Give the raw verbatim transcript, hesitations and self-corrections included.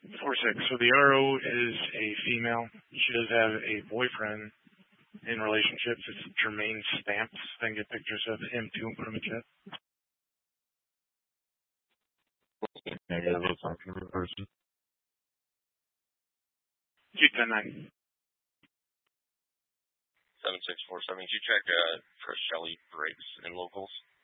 four six. So the R O is a female. She does have a boyfriend in relationships. It's Jermaine Stamps. I can get pictures of him too from the chat. Negative assumption of the person. two ten nine. seven six four seven. Did you check uh, for Shelly Briggs in locals?